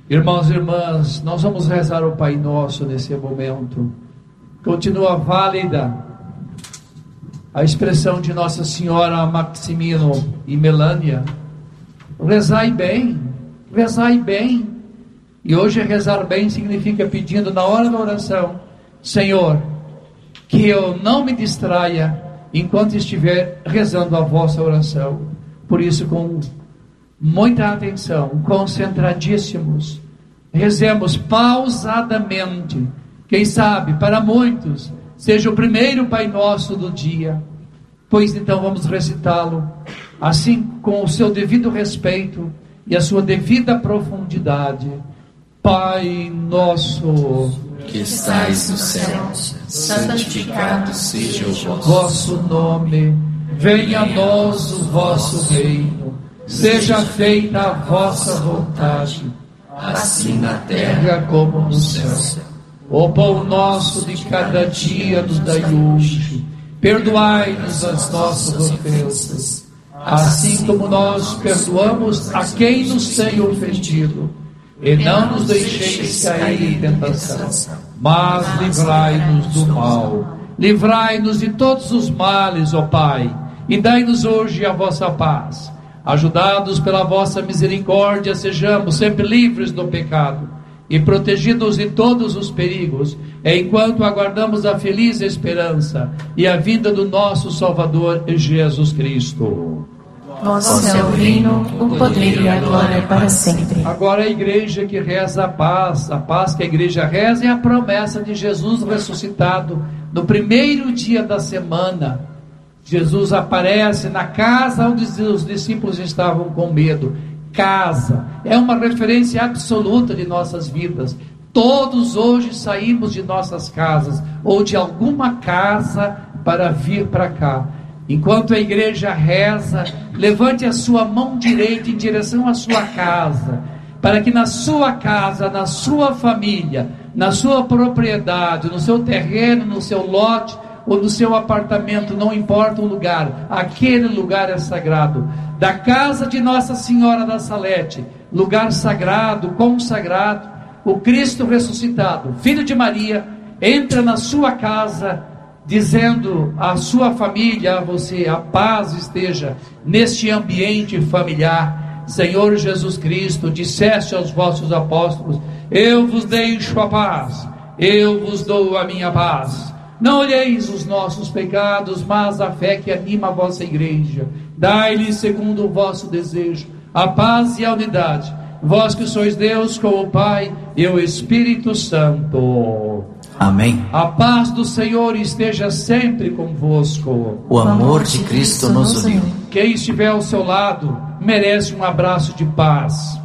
Irmãos e irmãs, nós vamos rezar o Pai Nosso nesse momento. Continua válida a expressão de Nossa Senhora Maximino e Melânia: rezai bem, rezai bem. E hoje rezar bem significa pedindo na hora da oração: Senhor, que eu não me distraia enquanto estiver rezando a vossa oração. Por isso, com muita atenção, concentradíssimos, rezemos pausadamente. Quem sabe, para muitos, seja o primeiro Pai Nosso do dia. Pois então vamos recitá-lo, assim, com o seu devido respeito e a sua devida profundidade. Pai Nosso, que estais nos céus, santificado seja o vosso nome. Venha a nós o vosso reino. Seja feita a vossa vontade, assim na terra como no céu. O pão nosso de cada dia nos dai hoje. Perdoai-nos as nossas ofensas, assim como nós perdoamos a quem nos tem ofendido. E não nos deixeis cair em tentação, mas livrai-nos do mal. Livrai-nos de todos os males, ó Pai, e dai-nos hoje a vossa paz. Ajudados pela vossa misericórdia, sejamos sempre livres do pecado e protegidos de todos os perigos, enquanto aguardamos a feliz esperança e a vinda do nosso Salvador Jesus Cristo. Vosso é o reino, o poder e a glória para sempre. Agora a igreja que reza a paz que a igreja reza é a promessa de Jesus ressuscitado. No primeiro dia da semana, Jesus aparece na casa onde os discípulos estavam com medo. Casa é uma referência absoluta de nossas vidas. Todos hoje saímos de nossas casas ou de alguma casa para vir para cá. Enquanto a igreja reza, levante a sua mão direita em direção à sua casa, para que na sua casa, na sua família, na sua propriedade, no seu terreno, no seu lote ou no seu apartamento, não importa o lugar, aquele lugar é sagrado. Da casa de Nossa Senhora da Salete, lugar sagrado, consagrado, o Cristo ressuscitado, Filho de Maria, entra na sua casa, dizendo à sua família, a você: a paz esteja neste ambiente familiar. Senhor Jesus Cristo, disseste aos vossos apóstolos: eu vos deixo a paz, eu vos dou a minha paz. Não olheis os nossos pecados, mas a fé que anima a vossa igreja. Dai-lhe, segundo o vosso desejo, a paz e a unidade. Vós que sois Deus com o Pai e o Espírito Santo. Amém. A paz do Senhor esteja sempre convosco. O amor de Cristo nos uniu. Quem estiver ao seu lado merece um abraço de paz.